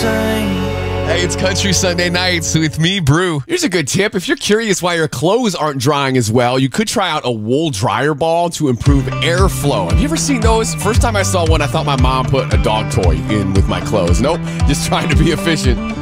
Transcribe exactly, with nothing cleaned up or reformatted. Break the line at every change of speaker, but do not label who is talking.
Hey, it's Country Sunday Nights with me, Brew. Here's a good tip. If you're curious why your clothes aren't drying as well, you could try out a wool dryer ball to improve airflow. Have you ever seen those? First time I saw one, I thought my mom put a dog toy in with my clothes. Nope, just trying to be efficient.